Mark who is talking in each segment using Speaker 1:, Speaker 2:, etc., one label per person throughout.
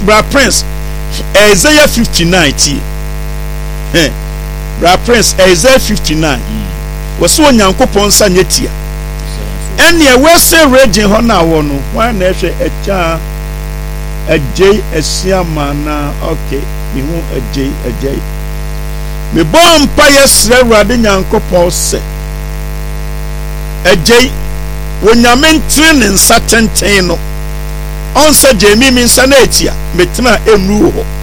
Speaker 1: Bra Prince Isaiah 59 ti Bra Prince Isaiah 59 wɔso onyankopɔn sa nyetia ɛne ɛwɛsɛ region hɔ na wɔ no wan na ɛhwɛ ɛkya agye asiama na okay me hu agye me bɔ mpa yɛsrɛ Awurade nyankopɔn sɛ agye wonyame ntere ne nsa tenten no onsa jemi mi nsa na etia metena enu ho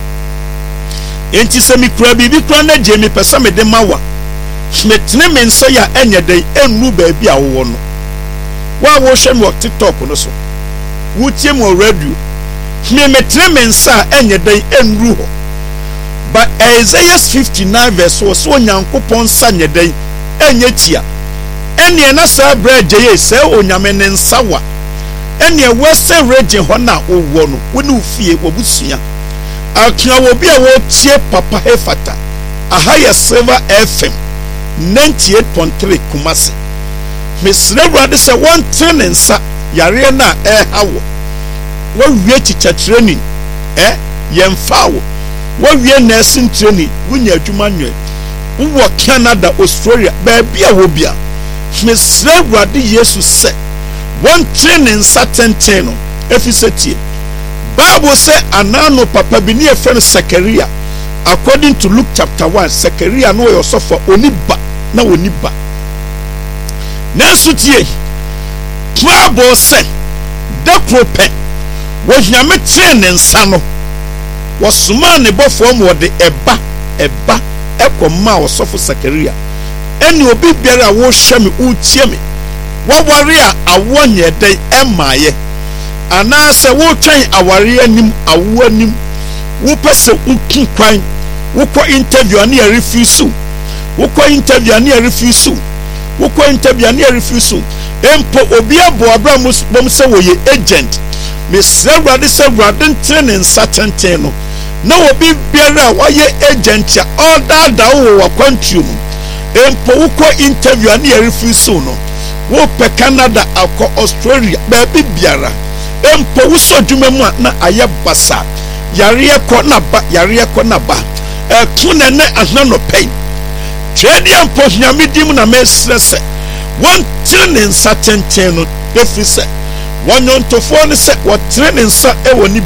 Speaker 1: enti se mi kura bibi kura na jemi pesa me de mawa metena me nsa ya enye den enu ba bi awo no wa wo hwe me TikTok no so wutie mo radio metena me nsa enye den enu ho but Isaiah 59 verse so onyankopon sa nye den enye tia ene na sa bra je se onyame ne nsa wa ene western region ho na owo no woni ufie wobusua akina wo bia wo tie papa Efata ahaya Silver FM 98.3 Kumasi mesre Awurade se won training nsa yare na hawo wo wie teacher training yemfa wo wie nursing training wunya adwuma nwe wo Canada Australia ba bia wo bia mesre Awurade Yesu se one training certain no efiseti Bible say anano papa bi ne efem Zechariah according to Luke chapter 1 Zechariah no yo suffer oniba na oniba na sutie Bible say da prope wo nyame training nsa no wo soma ne bofo mo de eba ekoma wo suffer Zechariah eni obi biara wo hwe me utie me wawari a awonye den emaye ana se wo twen awari anim awo anim wo pese uki kwan wo ko interview ani refuse wo ko interview ani refuse wo ko interview ani refuse empo obi abo abra bom se wo ye agent me Awurade se Awurade ntrene nsatenten no na obi biara wa ye agent ya order da wo wa country mu empo wo ko interview ani refuse no wo pe Canada akọ Australia baby biara empo wo so dwuma mu na aye basa yare ekọ na ba tuna ne ahano pen twedi empo nyamidim na mesrese won training nsa tenten no efise wonyontofo ne se wo training nsa e woni